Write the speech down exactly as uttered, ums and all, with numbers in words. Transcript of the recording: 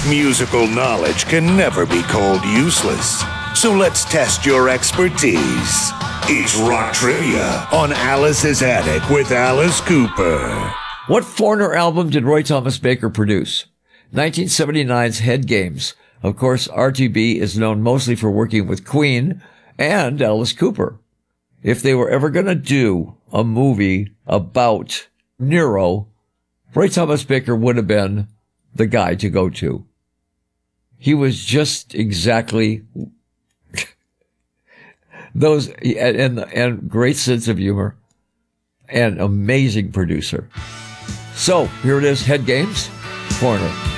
Musical knowledge can never be called useless. So let's test your expertise. It's Rock Trivia on Alice's Attic with Alice Cooper. What Foreigner album did Roy Thomas Baker produce? nineteen seventy-nine's Head Games. Of course, R T B is known mostly for working with Queen and Alice Cooper. If they were ever going to do a movie about Nero, Roy Thomas Baker would have been the guy to go to. He was just exactly those, and, and great sense of humor, and amazing producer. So here it is, Head Games, Foreigner.